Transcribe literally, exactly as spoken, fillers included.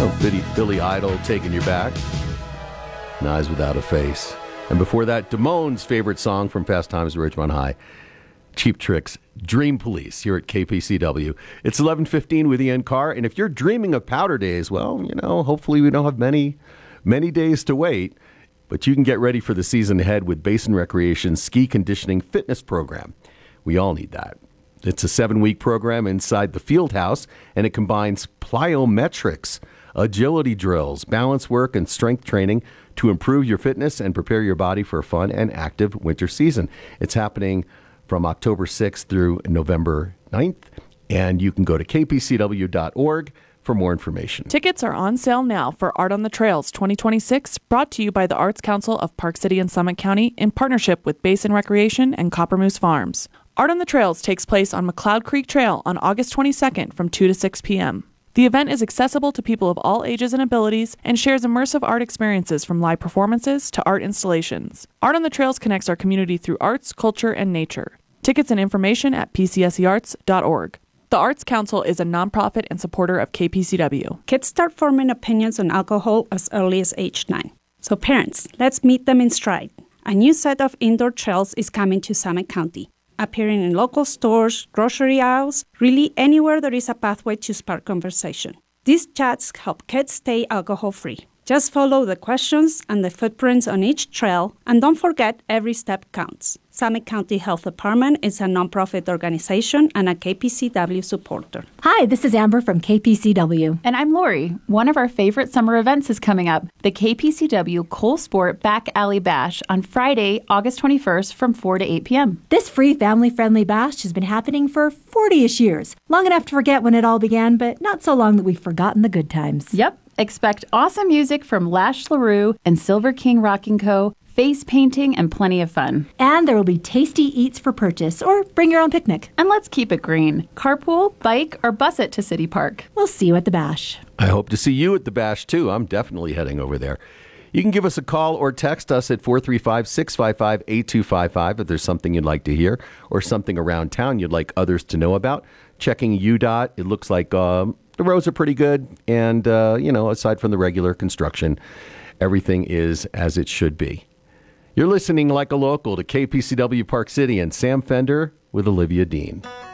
know, Billy, Billy Idol, Taking You Back. And Eyes Without a Face. And before that, Damone's favorite song from Fast Times at Ridgemont High, Cheap Trick's Dream Police, here at K P C W. It's eleven fifteen with Ian Carr, and if you're dreaming of powder days, well, you know, hopefully we don't have many, many days to wait, but you can get ready for the season ahead with Basin Recreation's Ski Conditioning Fitness Program. We all need that. It's a seven-week program inside the field house, and it combines plyometrics, agility drills, balance work, and strength training to improve your fitness and prepare your body for a fun and active winter season. It's happening from October sixth through November ninth, and you can go to k p c w dot org for more information. Tickets are on sale now for Art on the Trails twenty twenty-six, brought to you by the Arts Council of Park City and Summit County in partnership with Basin Recreation and Copper Moose Farms. Art on the Trails takes place on McLeod Creek Trail on August twenty-second from two to six p.m. The event is accessible to people of all ages and abilities and shares immersive art experiences from live performances to art installations. Art on the Trails connects our community through arts, culture, and nature. Tickets and information at p c s e arts dot org. The Arts Council is a nonprofit and supporter of K P C W. Kids start forming opinions on alcohol as early as age nine. So parents, let's meet them in stride. A new set of indoor trails is coming to Summit County, appearing in local stores, grocery aisles, really anywhere there is a pathway to spark conversation. These chats help kids stay alcohol-free. Just follow the questions and the footprints on each trail, and don't forget every step counts. Summit County Health Department is a nonprofit organization and a K P C W supporter. Hi, this is Amber from K P C W. And I'm Lori. One of our favorite summer events is coming up, the K P C W Cole Sport Back Alley Bash on Friday, August twenty-first from four to eight p.m. This free family-friendly bash has been happening for forty-ish years. Long enough to forget when it all began, but not so long that we've forgotten the good times. Yep. Expect awesome music from Lash LaRue and Silver King Rocking Co., face painting, and plenty of fun. And there will be tasty eats for purchase, or bring your own picnic. And let's keep it green. Carpool, bike, or bus it to City Park. We'll see you at the bash. I hope to see you at the bash, too. I'm definitely heading over there. You can give us a call or text us at four three five, six five five, eight two five five if there's something you'd like to hear or something around town you'd like others to know about. Checking U DOT, it looks like um, the roads are pretty good. And, uh, you know, aside from the regular construction, everything is as it should be. You're listening like a local to K P C W Park City and Sam Fender with Olivia Dean.